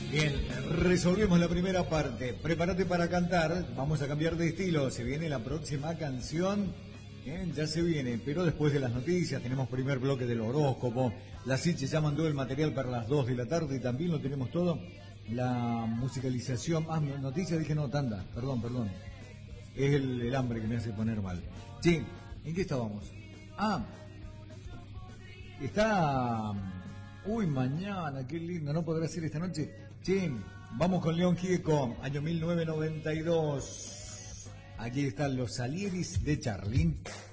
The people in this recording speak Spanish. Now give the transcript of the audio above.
Bien, resolvemos la primera parte. Prepárate para cantar. Vamos a cambiar de estilo. Se viene la próxima canción. Bien, ya se viene, pero después de las noticias tenemos primer bloque del horóscopo. La Siche ya mandó el material para las 2 de la tarde y también lo tenemos todo. La musicalización. Ah, noticias dije no, tanda. Perdón. Es el hambre que me hace poner mal. Sí, ¿en qué estábamos? Ah, está... Uy, mañana, qué lindo, ¿no podrá ser esta noche? Sí, vamos con León Gieco, año 1992. Aquí están los Salieris de Charly.